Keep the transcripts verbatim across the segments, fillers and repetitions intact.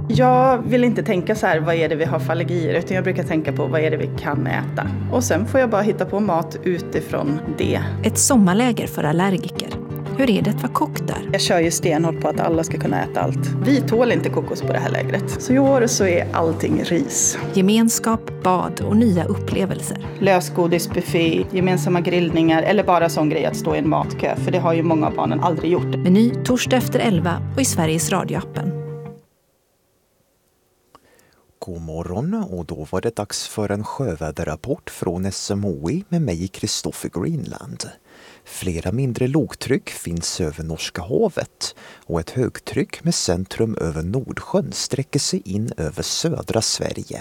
Jag vill inte tänka så här, vad är det vi har för allergier, utan jag brukar tänka på vad är det vi kan äta. Och sen får jag bara hitta på mat utifrån det. Ett sommarläger för allergiker. Hur är det att vara kock där? Jag kör ju stenhårt på att alla ska kunna äta allt. Vi tål inte kokos på det här lägret. Så i år så är allting ris. Gemenskap, bad och nya upplevelser. Lösgodisbuffé, gemensamma grillningar eller bara sån grej att stå i en matkö. För det har ju många av barnen aldrig gjort. Meny torsdag efter elva och i Sveriges radioappen. God morgon, och då var det dags för en sjöväderrapport från S M H I med mig, Kristoffer Greenland. Flera mindre lågtryck finns över Norska havet och ett högtryck med centrum över Nordsjön sträcker sig in över södra Sverige.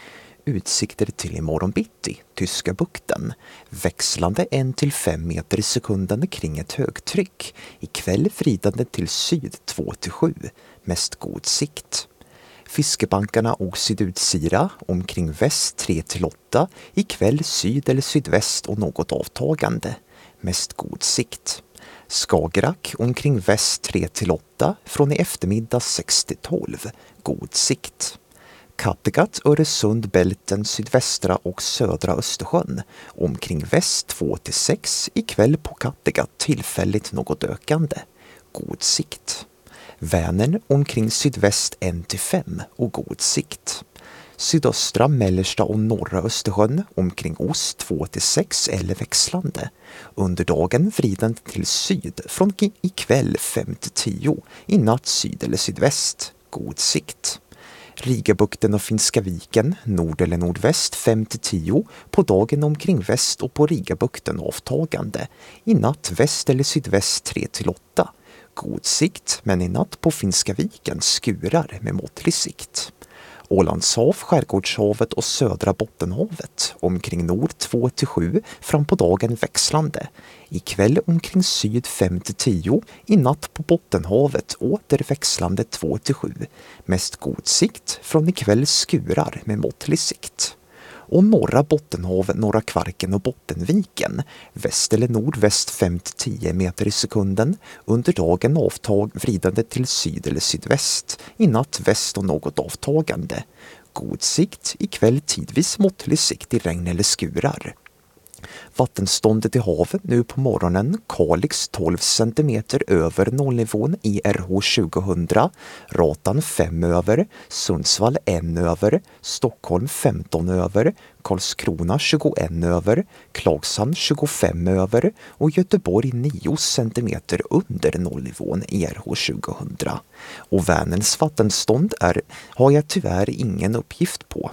Utsikter till imorgon bitti, Tyska bukten. Växlande en till fem meter i sekunden kring ett högtryck. Ikväll vridande till syd två till sju, mest god sikt. Fiskebankarna och sydutsira omkring väst tre till åtta, ikväll syd eller sydväst och något avtagande, mest god sikt. Skagerrak omkring väst tre till åtta, från i eftermiddag sex till tolv, god sikt. Kattegatt, Öresund, Bälten, sydvästra och södra Östersjön omkring väst två till sex, ikväll på Kattegatt tillfälligt något ökande, god sikt. Vänern omkring sydväst ett till fem och god sikt. Sydöstra, mellersta och norra Östersjön omkring ost två till sex eller växlande. Under dagen vridande till syd från ikväll fem till tio, i natt syd eller sydväst, god sikt. Rigabukten och Finska viken, nord eller nordväst fem till tio, på dagen omkring väst och på Rigabukten avtagande. I natt väst eller sydväst tre till åtta. God sikt, men i natt på Finska viken skurar med måttlig sikt. Ålandshav, Skärgårdshavet och södra Bottenhavet omkring nord två till sju, fram på dagen växlande. Ikväll omkring syd fem till tio, i natt på Bottenhavet åter växlande två till sju. Mest god sikt, från ikväll skurar med måttlig sikt. Och norra Bottenhav, norra Kvarken och Bottenviken, väst eller nordväst fem till tio meter i sekunden, under dagen avtag vridande till syd eller sydväst, i natt väst och något avtagande. God sikt, ikväll tidvis måttlig sikt i regn eller skurar. Vattenståndet i havet nu på morgonen, Kalix tolv centimeter över nollnivån i R H tjugohundra, Ratan fem över, Sundsvall en över, Stockholm femton över, Karlskrona tjugoen över, Klagshamn tjugofem över och Göteborg nio centimeter under nollnivån i R H tjugohundra. Och Vänerns vattenstånd är, har jag tyvärr ingen uppgift på.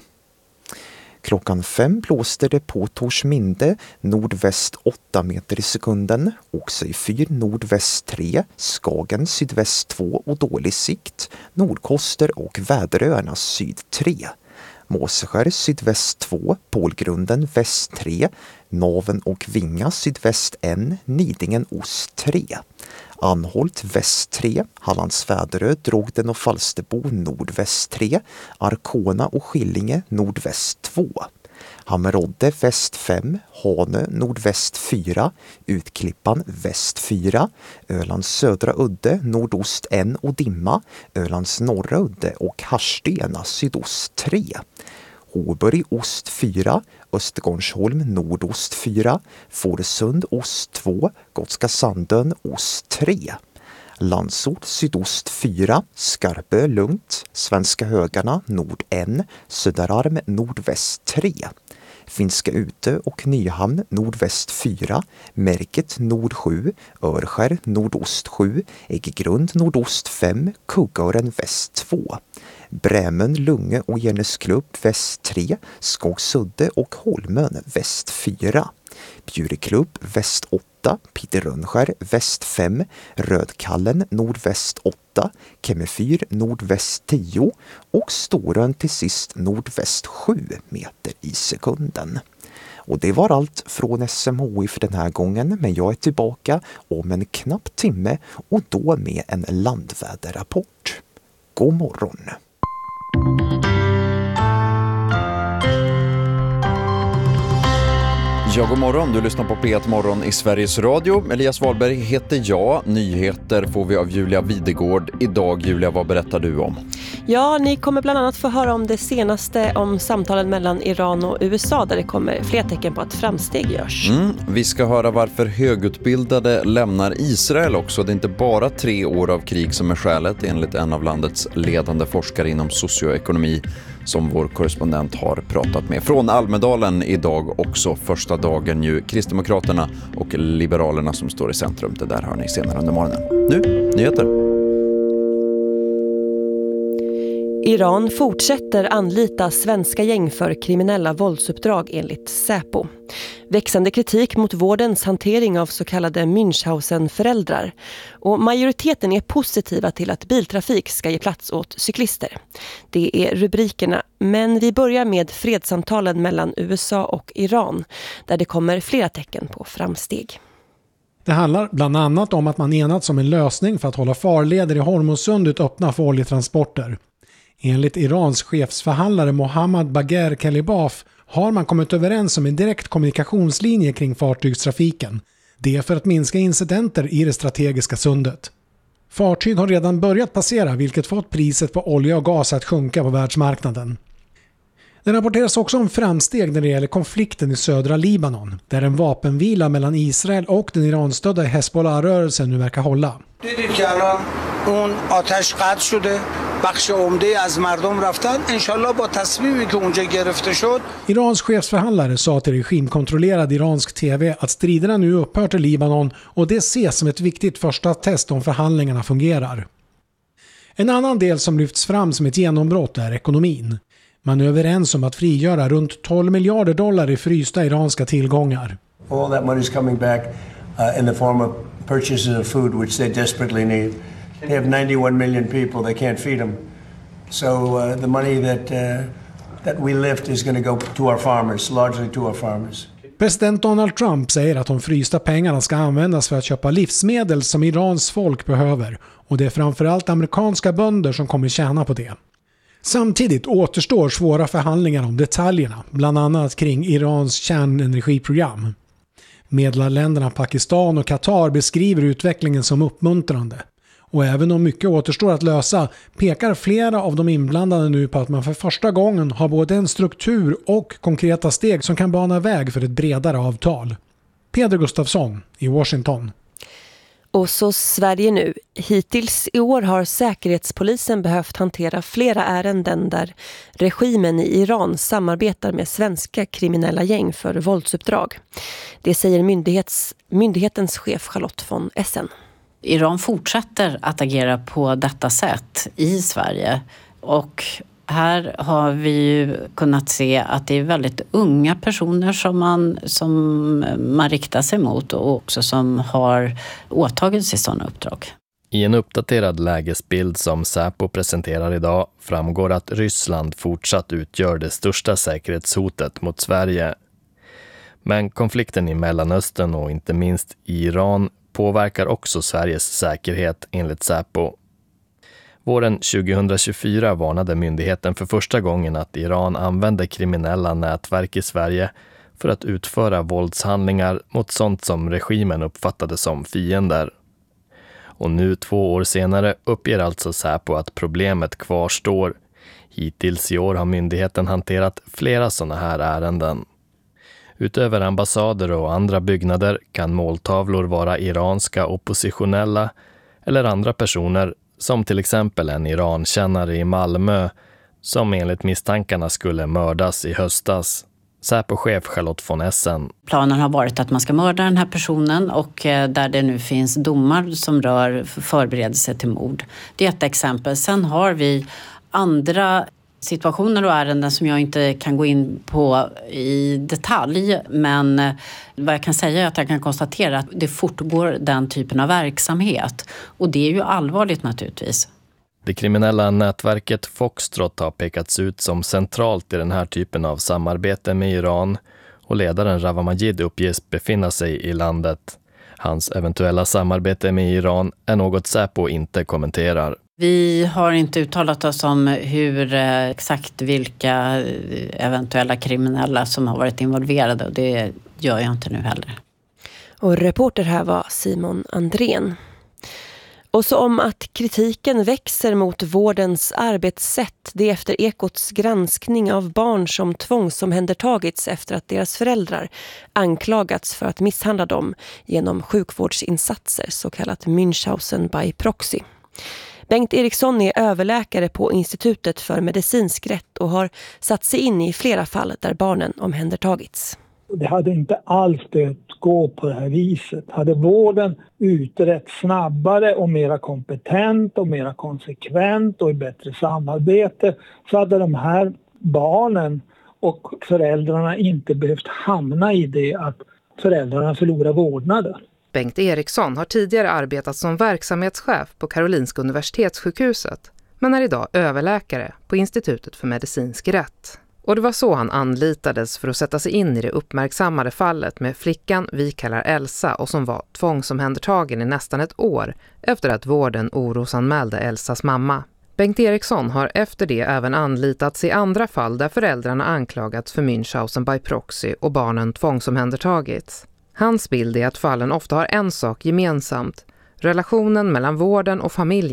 Klockan fem blåste det på Torsminde, nordväst åtta meter i sekunden, Oxö fyr nordväst tre, Skagen sydväst två och dålig sikt, Nordkoster och Väderöarna syd tre. Måseskär sydväst två, Pålgrunden väst tre, Naven och Vinga sydväst en, Nidingen ost tre. Anholt väst tre, Hallands Väderö, Drogden och Falsterbo nordväst tre, Arkona och Skillinge nordväst två. Hammerodde väst fem, Hanö nordväst fyra, Utklippan väst fyra, Ölands södra udde nordost en och Dimma, Ölands norra udde och Harstena sydost tre. Åberg ost fyra, Östergårdsholm nordost fyra, Fårösund ost två, Gotska Sandön ost tre. Landsort sydost fyra, Skarpö lugnt, Svenska högarna nord en, Söderarm nordväst tre. Finska Ute och Nyhamn nordväst fyra, Märket nord sju, Örskär nordost sju, Äggegrund nordost fem, Kuggören väst två. Brämön, Lunge och Järnesklubb väst tre, Skogsudde och Holmön väst fyra. Bjureklubb väst åtta, Piterrönnskär väst fem, Rödkallen nordväst åtta, Kemmefyr nordväst tio och Storön till sist nordväst sju meter i sekunden. Och det var allt från S M H I för den här gången, men jag är tillbaka om en knapp timme och då med en landväderrapport. God morgon! Ja, god morgon. Du lyssnar på P ett morgon i Sveriges Radio. Elias Wahlberg heter jag. Nyheter får vi av Julia Videgård. Idag, Julia, vad berättar du om? Ja, ni kommer bland annat få höra om det senaste om samtalen mellan Iran och U S A där det kommer fler tecken på att framsteg görs. Mm, vi ska höra varför högutbildade lämnar Israel också. Det är inte bara tre år av krig som är skälet enligt en av landets ledande forskare inom socioekonomi som vår korrespondent har pratat med. Från Almedalen idag också första dagen ju Kristdemokraterna och Liberalerna som står i centrum. Det där hör ni senare under morgonen. Nu, nyheter. Iran fortsätter anlita svenska gäng för kriminella våldsuppdrag enligt Säpo. Växande kritik mot vårdens hantering av så kallade Münchhausen-föräldrar. Och majoriteten är positiva till att biltrafik ska ge plats åt cyklister. Det är rubrikerna, men vi börjar med fredssamtalen mellan U S A och Iran, där det kommer flera tecken på framsteg. Det handlar bland annat om att man enats om en lösning för att hålla farleder i Hormuzsundet öppna för oljetransporter. Enligt Irans chefsförhandlare Mohammad Bagher Kalibaf har man kommit överens om en direkt kommunikationslinje kring fartygstrafiken. Det är för att minska incidenter i det strategiska sundet. Fartyg har redan börjat passera, vilket fått priset på olja och gas att sjunka på världsmarknaden. Det rapporteras också om framsteg när det gäller konflikten i södra Libanon, där en vapenvila mellan Israel och den iranstödda Hezbollah-rörelsen nu verkar hålla. Irans chefsförhandlare sa till regimkontrollerad iransk tv att striderna nu upphört i Libanon och det ses som ett viktigt första test om förhandlingarna fungerar. En annan del som lyfts fram som ett genombrott är ekonomin. Man är överens om att frigöra runt tolv miljarder dollar i frysta iranska tillgångar. All that money is coming back uh, in the form of purchases of food which they desperately need. They have ninety-one million people, they can't feed them. So uh, the money that uh, that we lift is going to go to our farmers, largely to our farmers. President Donald Trump säger att de frysta pengarna ska användas för att köpa livsmedel som Irans folk behöver, och det är framförallt amerikanska bönder som kommer tjäna på det. Samtidigt återstår svåra förhandlingar om detaljerna, bland annat kring Irans kärnenergiprogram. Medlemsländerna Pakistan och Qatar beskriver utvecklingen som uppmuntrande. Och även om mycket återstår att lösa pekar flera av de inblandade nu på att man för första gången har både en struktur och konkreta steg som kan bana väg för ett bredare avtal. Peder Gustafsson i Washington. Och så Sverige nu. Hittills i år har säkerhetspolisen behövt hantera flera ärenden där regimen i Iran samarbetar med svenska kriminella gäng för våldsuppdrag. Det säger myndighets, myndighetens chef Charlotte von Essen. Iran fortsätter att agera på detta sätt i Sverige, och här har vi ju kunnat se att det är väldigt unga personer som man, som man riktar sig mot och också som har åtagit sig sådana uppdrag. I en uppdaterad lägesbild som Säpo presenterar idag framgår att Ryssland fortsatt utgör det största säkerhetshotet mot Sverige. Men konflikten i Mellanöstern och inte minst i Iran påverkar också Sveriges säkerhet enligt Säpo. Våren tjugohundratjugofyra varnade myndigheten för första gången att Iran använder kriminella nätverk i Sverige för att utföra våldshandlingar mot sånt som regimen uppfattade som fiender. Och nu två år senare uppger alltså Säpo att problemet kvarstår. Hittills i år har myndigheten hanterat flera sådana här ärenden. Utöver ambassader och andra byggnader kan måltavlor vara iranska oppositionella eller andra personer, som till exempel en Irankännare i Malmö som enligt misstankarna skulle mördas i höstas. Säpo-chef Charlotte von Essen. Planen har varit att man ska mörda den här personen, och där det nu finns domar som rör förberedelse till mord. Det är ett exempel. Sen har vi andra situationer och ärenden som jag inte kan gå in på i detalj, men vad jag kan säga är att jag kan konstatera att det fortgår den typen av verksamhet, och det är ju allvarligt naturligtvis. Det kriminella nätverket Foxtrot har pekats ut som centralt i den här typen av samarbete med Iran, och ledaren Rawa Majid uppges befinna sig i landet. Hans eventuella samarbete med Iran är något Säpo inte kommenterar. Vi har inte uttalat oss om hur exakt vilka eventuella kriminella som har varit involverade, och det gör jag inte nu heller. Och reporter här var Simon Andrén. Och så om att kritiken växer mot vårdens arbetssätt, det är efter Ekots granskning av barn som tvångsomhändertagits efter att deras föräldrar anklagats för att misshandla dem genom sjukvårdsinsatser, så kallat Münchhausen by proxy. Bengt Eriksson är överläkare på Institutet för medicinsk rätt och har satt sig in i flera fall där barnen omhändertagits. Det hade inte alls behövt gå på det här viset. Hade vården utrett snabbare och mera kompetent och mera konsekvent och i bättre samarbete, så hade de här barnen och föräldrarna inte behövt hamna i det att föräldrarna förlorar vårdnaden. Bengt Eriksson har tidigare arbetat som verksamhetschef på Karolinska universitetssjukhuset, men är idag överläkare på Institutet för medicinsk rätt. Och det var så han anlitades för att sätta sig in i det uppmärksammade fallet med flickan vi kallar Elsa och som var tvångsomhändertagen i nästan ett år efter att vården orosanmälde Elsas mamma. Bengt Eriksson har efter det även anlitats i andra fall där föräldrarna anklagats för Münchhausen by proxy och barnen tvångsomhändertagits. Hans bild är att fallen ofta har en sak gemensamt: relationen mellan vården och familjen